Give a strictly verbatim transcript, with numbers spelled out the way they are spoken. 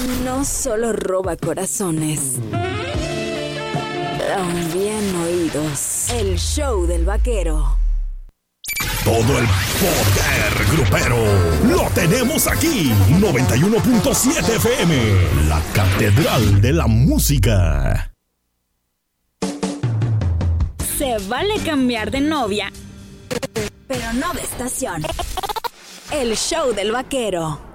no solo roba corazones, también oídos. El show del vaquero. Todo el poder grupero lo tenemos aquí. noventa y uno punto siete F M, la catedral de la música. Se vale cambiar de novia, pero no de estación. El show del vaquero.